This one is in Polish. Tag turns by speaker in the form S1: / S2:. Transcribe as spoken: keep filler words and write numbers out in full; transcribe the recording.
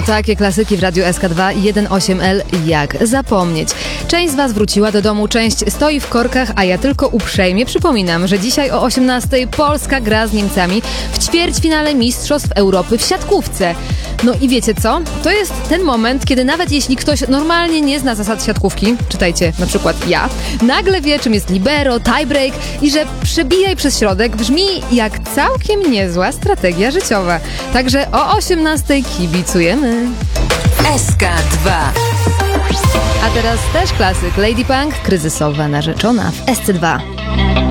S1: No takie klasyki w Radiu S K dwa jeden osiem L, jak zapomnieć. Część z Was wróciła do domu, część stoi w korkach, a ja tylko uprzejmie przypominam, że dzisiaj o osiemnastej Polska gra z Niemcami w ćwierćfinale Mistrzostw Europy w siatkówce. No i wiecie co? To jest ten moment, kiedy nawet jeśli ktoś normalnie nie zna zasad siatkówki, czytajcie na przykład ja, nagle wie, czym jest libero, tiebreak i że przebijaj przez środek brzmi jak całkiem niezła strategia życiowa. Także o osiemnastej kibicujemy.
S2: S K dwa.
S1: A teraz też klasyk Lady Punk, kryzysowa narzeczona w S C dwa.